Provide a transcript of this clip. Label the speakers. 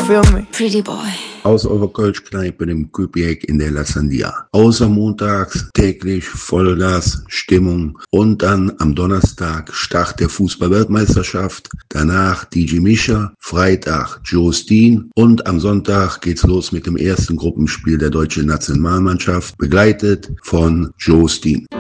Speaker 1: feel me? Pretty boy.
Speaker 2: Aus eurer Kölsch-Kneipe im Küpiek in der La Sandia. Außer montags täglich Vollgas, Stimmung und dann am Donnerstag Start der Fußball-Weltmeisterschaft. Danach DJ Mischa, Freitag Joe Steen und am Sonntag geht's los mit dem ersten Gruppenspiel der deutschen Nationalmannschaft, begleitet von Joe Steen.